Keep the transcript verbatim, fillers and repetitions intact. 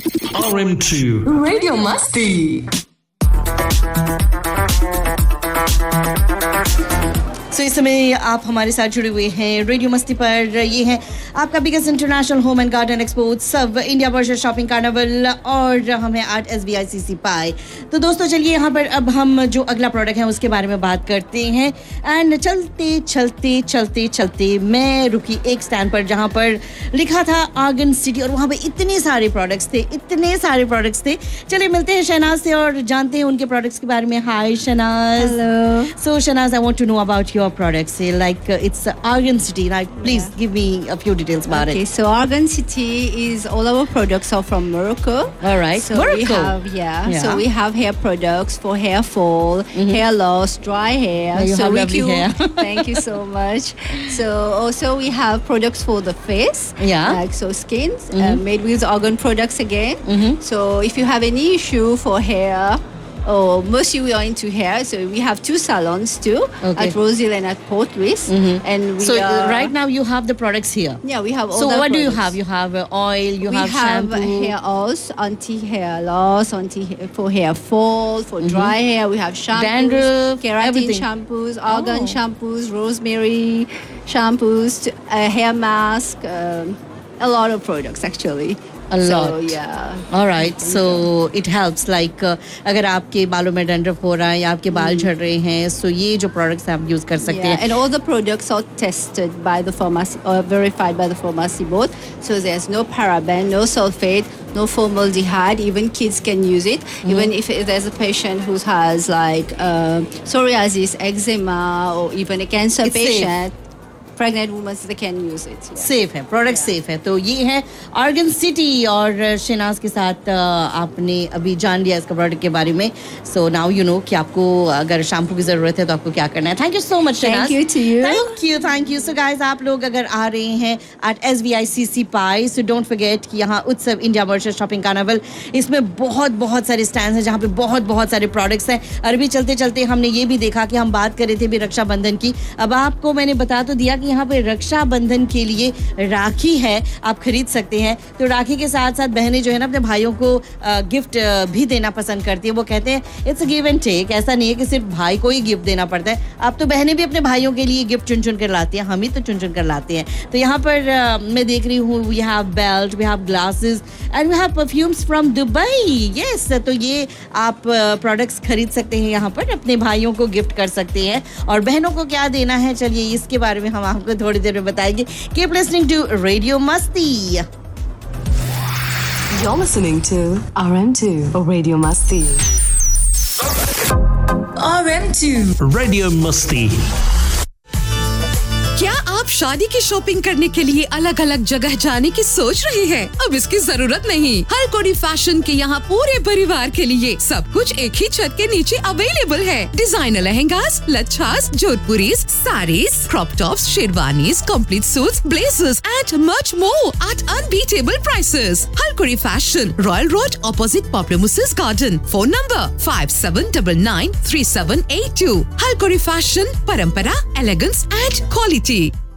R M two Radio Masti. so, इस समय आप हमारे साथ जुड़े हुए हैं रेडियो मस्ती पर. ये है आपका biggest international home and garden expo सब इंडिया वर्चुअल शॉपिंग कार्निवल और हम हैं आर्ट एस बी आई सी सी पाई. तो दोस्तों चलिए यहाँ पर अब हम जो अगला प्रोडक्ट है उसके बारे में बात करते हैं. एंड चलते चलते चलते चलते मैं रुकी एक स्टैंड पर जहाँ पर लिखा था आर्गन सिटी और वहाँ पे इतने सारे प्रोडक्ट्स थे इतने सारे प्रोडक्ट्स थे. चलिए मिलते हैं शहनाज से और जानते हैं उनके प्रोडक्ट्स के बारे में. हाय Shehnaaz. Hello. So Shanaz, I want to know about your products. Say, like uh, it's uh, Argan City. Like, please Yeah. give me a few details about Okay, it. so Argan City is all our products are from Morocco. All right, So Morocco. we have yeah, Yeah. So we have hair products for hair fall, hair loss, dry hair. Yeah, you so have we lovely cure- hair. Thank you so much. So also we have products for the face. Yeah. Like so skins uh, made with Argan products again. So if you have any issue for hair. Oh, mostly we are into hair, so we have two salons too, Okay. at Rosehill and at Port Louis. And we So uh, are, right now you have the products here. yeah, we have all So the what do you products. have? You have uh, oil. You we have, have shampoo. hair oils, anti-hair loss, anti for hair fall, for dry hair. We have shampoos, Dandruff, keratin everything. shampoos, argan Oh. shampoos, rosemary shampoos, t- uh, hair mask. Um, a lot of products actually. A so, lot. yeah. All right. So it helps. Like uh, अगर आपके बालों में dandruff हो रहा है या आपके बाल झड़ रहे हैं, so ये जो products आप use कर सकते Yeah, हैं. and all the products are tested by the pharmacy or verified by the pharmacy board. So there's no paraben, no sulfate, no formaldehyde. Even kids can use it. Even if there's a patient who has like uh, psoriasis, eczema, or even a cancer It's safe. patient, pregnant women, they can use it. Yeah. Safe है product safe है. तो ये है argon city और शहनाज के साथ अ, आपने अभी जान लिया इसका प्रोडक्ट के बारे में. सो नाउ यू नो कि आपको अगर शैम्पू की जरूरत है तो आपको क्या करना है. Thank you so much Shehnaaz. Thank you to you. Thank you thank you. So guys आप लोग अगर आ रहे हैं eight S B I C C pi, so don't forget कि यहाँ उत्सव इंडिया वर्चुअल शॉपिंग कार्निवल, इसमें बहुत बहुत सारे स्टैंड्स हैं जहाँ पे बहुत बहुत सारे प्रोडक्ट्स हैं. और अभी चलते चलते हमने ये भी देखा कि हम बात कर रहे थे भी रक्षाबंधन की. अब आपको मैंने बता तो दिया कि यहाँ पे रक्षा बंधन के लिए राखी है, आप खरीद सकते हैं. तो राखी के साथ साथ बहनें जो है ना अपने भाइयों को गिफ्ट भी देना पसंद करती है. वो कहते हैं it's a give and take. ऐसा नहीं है कि सिर्फ भाई को ही गिफ्ट देना पड़ता है. अब तो बहनें भी अपने भाइयों के लिए गिफ्ट चुन चुन कर लाती हैं. हम ही तो चुन चुन कर लाते हैं. तो यहाँ पर uh, मैं देख रही हूँ we have belt, we have glasses and we have perfumes from Dubai. Yes, तो ये आप प्रोडक्ट्स uh, खरीद सकते हैं यहाँ पर, अपने भाइयों को गिफ्ट कर सकते हैं. और बहनों को क्या देना है चलिए इसके बारे में हम आपको थोड़ी देर में बताएंगे. Keep listening to Radio Masti. You're listening to R M two Radio Masti. R M two Radio Masti. क्या आप शादी की शॉपिंग करने के लिए अलग अलग जगह जाने की सोच रहे हैं? अब इसकी जरूरत नहीं. हर कोडी फैशन के यहाँ पूरे परिवार के लिए सब कुछ एक ही छत के नीचे अवेलेबल है. Designer lehengas, लच्छास, जोधपुरीज, saris, crop tops, sherwanis, complete suits, blazers and much more at unbeatable prices. हर कोडी fashion, royal road, opposite पॉप्लेमुसिस garden. Phone number five seven nine nine three seven eight to. हर कोडी फैशन, परंपरा, एलिगेंस एंड क्वालिटी.